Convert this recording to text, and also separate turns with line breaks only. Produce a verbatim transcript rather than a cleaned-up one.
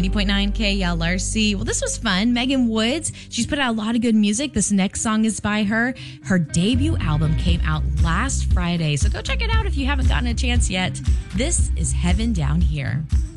ninety point nine K L R C. Well, this was fun. Megan Woods, she's put out a lot of good music. This next song is by her. Her debut album came out last Friday, so go check it out if you haven't gotten a chance yet. This is Heaven Down Here.